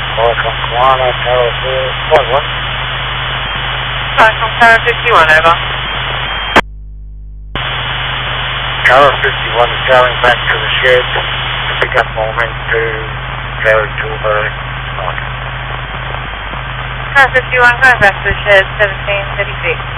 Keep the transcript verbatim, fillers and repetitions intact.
Welcome, Kiwana, Tower one one. Welcome, Tower fifty-one, over. Tower fifty-one is traveling back to the shed to pick up moment to Tower two bird. Tower fifty-one, going back to the shed, seventeen thirty-six.